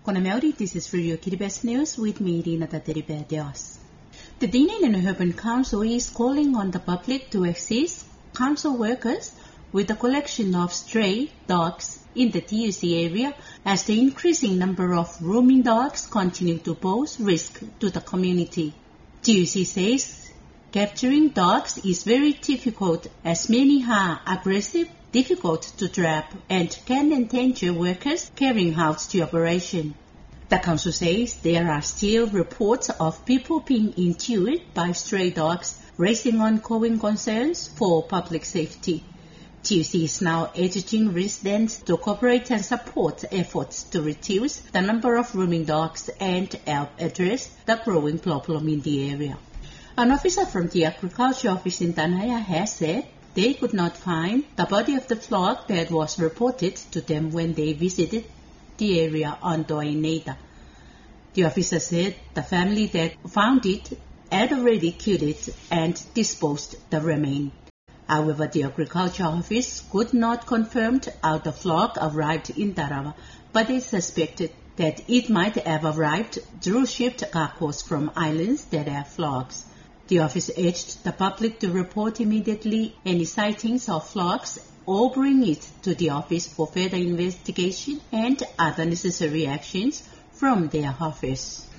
Kona Maori, this is Radio Kiribati News with me, Renata Deribedios. The Dining and Urban Council is calling on the public to assist council workers with the collection of stray dogs in the TUC area as the increasing number of roaming dogs continue to pose risk to the community. TUC says capturing dogs is very difficult as many are aggressive, difficult to trap, and can endanger workers carrying out the operation. The council says there are still reports of people being injured by stray dogs, raising ongoing concerns for public safety. TUC is now urging residents to cooperate and support efforts to reduce the number of roaming dogs and help address the growing problem in the area. An officer from the Agriculture Office in Tanaya has said they could not find the body of the flock that was reported to them when they visited the area on Doineda. The officer said the family that found it had already killed it and disposed the remains. However, the Agriculture Office could not confirm how the flock arrived in Tarawa, but they suspected that it might have arrived through shipped cargoes from islands that have flocks. The office urged the public to report immediately any sightings of flocks or bring it to the office for further investigation and other necessary actions from their office.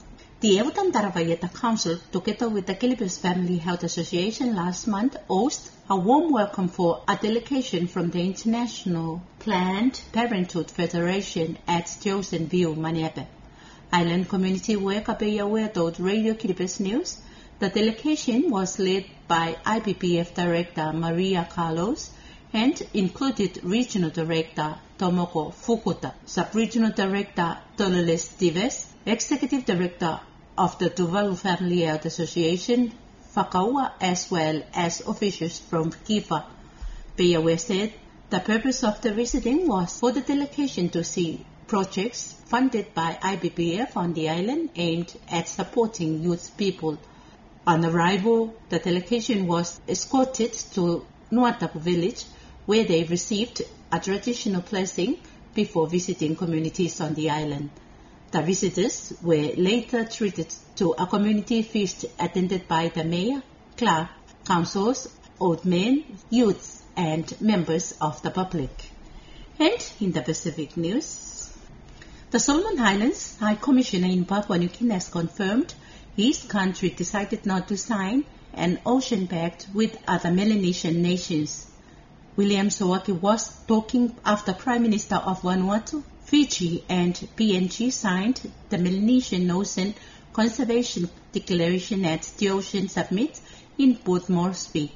The Evutan Tarawaiata Council, together with the Kelibes Family Health Association last month, hosted a warm welcome for a delegation from the International Planned Parenthood Federation at Ocean View, Maniape. Island Community Worker Beyawe told Radio Kiribati News the delegation was led by IPPF Director Maria Carlos and included Regional Director Tomoko Fukuta, Sub-Regional Director Tololes Dives, Executive Director of the Tuvalu Family Health Association, Whakaua, as well as officials from Kifa. Beyawe said the purpose of the visiting was for the delegation to see projects funded by IPPF on the island aimed at supporting youth people. On arrival, the delegation was escorted to Nuatapu village, where they received a traditional blessing before visiting communities on the island. The visitors were later treated to a community feast attended by the mayor, clerk, councils, old men, youths, and members of the public. And in the Pacific news, the Solomon Islands High Commissioner in Papua New Guinea has confirmed his country decided not to sign an ocean pact with other Melanesian nations. William Soaki was talking after Prime Minister of Vanuatu, Fiji and PNG signed the Melanesian Ocean Conservation Declaration at the Ocean Summit in Port Moresby.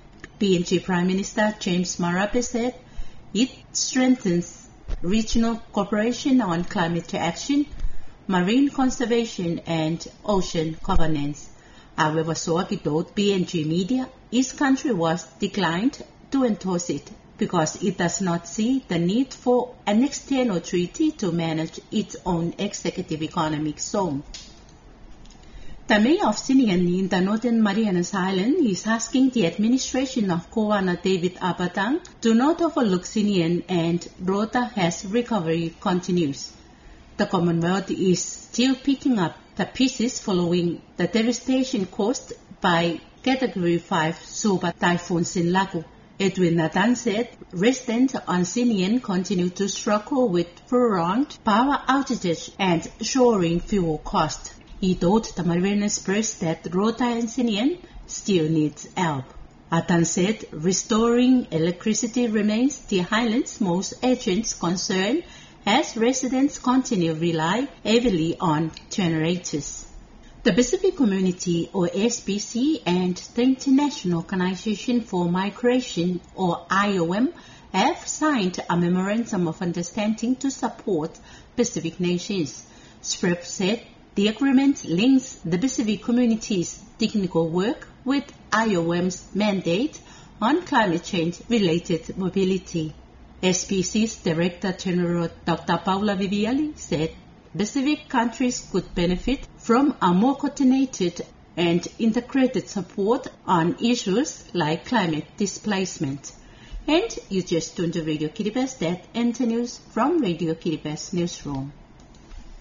PNG Prime Minister James Marape said it strengthens regional cooperation on climate action, marine conservation and ocean governance. However, Soaki told PNG media his country was declined to endorse it because it does not see the need for an external treaty to manage its own executive economic zone. The mayor of Sinian in the Northern Marianas Island is asking the administration of Governor David Abatang to not overlook Sinian and Rota as recovery continues. The Commonwealth is still picking up the pieces following the devastation caused by Category 5 Super Typhoon Sinlaku. Edwin Nathan said residents on Sinian continue to struggle with prolonged power outages and soaring fuel costs. He told the Marianas Press that Rota and Sinian still needs help. Atan said restoring electricity remains the island's most urgent concern as residents continue to rely heavily on generators. The Pacific Community, or SPC, and the International Organization for Migration, or IOM, have signed a Memorandum of Understanding to support Pacific nations. SPREP said the agreement links the Pacific Community's technical work with IOM's mandate on climate change-related mobility. SPC's Director General Dr. Paula Viviali said Pacific countries could benefit from a more coordinated and integrated support on issues like climate displacement. And you just tuned to Radio Kiribati, that ends the news from Radio Kiribati Newsroom.